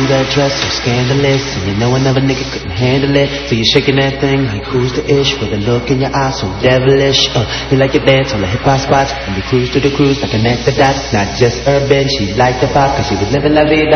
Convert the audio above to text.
that dress so scandalous, and you know another nigga couldn't handle it. So you're shaking that thing like who's the ish, with a look in your eyes so devilish. You like to dance on the hip hop spots, and you cruise to the cruise like an exodus. Not just urban, she liked the pop, cause she was living la vida